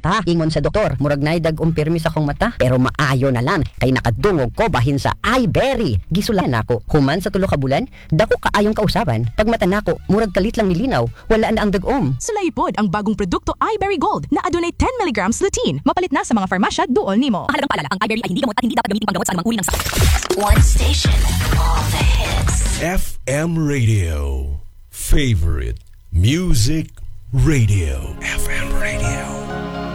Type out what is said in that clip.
mata. Ingon sa doktor, murag nay dag-umpirmi sa akong mata. Pero maayo na lang, kay nakadungog ko bahin sa iBerry. Gisulan ako. Human sa 3 ka bulan, dako kaayong kausaban. Pag mata nako, murag kalit lang nilinaw, wala na ang dag-om. Sulay pod ang bagong produkto iBerry Gold na adunay 10 mg lutein. Mapalit na sa mga farmasya duol nimo. Mahalagang paalala, ang iBerry ay hindi gamot at hindi dapat gamitin panggamot sa anumang uri ng sakit. One station, all the hits. FM Radio. Favorite Music Radio. FM.